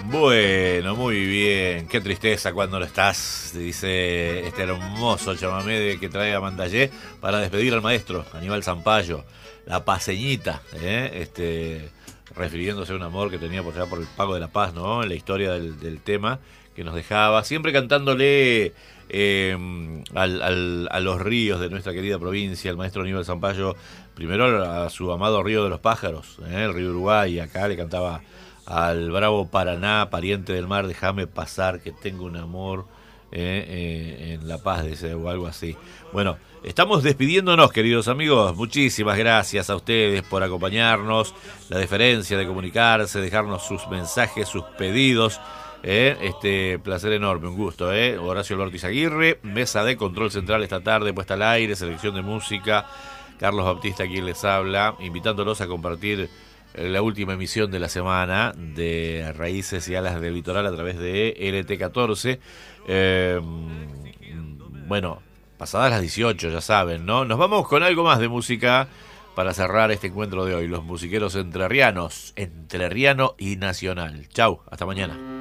Bueno, muy bien. Qué tristeza cuando no estás, dice este hermoso chamamé que trae a Mandallé para despedir al maestro Aníbal Zampayo, la paseñita, refiriéndose a un amor que tenía por allá por el Pago de la Paz, ¿no? En la historia del tema que nos dejaba, siempre cantándole a los ríos de nuestra querida provincia, el maestro Aníbal Zampayo, primero a su amado Río de los Pájaros, el río Uruguay, y acá le cantaba al bravo Paraná, pariente del mar, déjame pasar que tengo un amor en La Paz, dice, o algo así. Bueno, estamos despidiéndonos, queridos amigos. Muchísimas gracias a ustedes por acompañarnos, la deferencia de comunicarse, dejarnos sus mensajes, sus pedidos. Placer enorme, un gusto. Horacio Alberto Izaguirre, mesa de control central esta tarde, puesta al aire, selección de música. Carlos Baptista, quien les habla, invitándolos a compartir la última emisión de la semana de Raíces y Alas del Litoral a través de LT14. Bueno, pasadas las 18, ya saben, ¿no? Nos vamos con algo más de música para cerrar este encuentro de hoy. Los musiqueros entrerrianos, entrerriano y nacional. Chau, hasta mañana.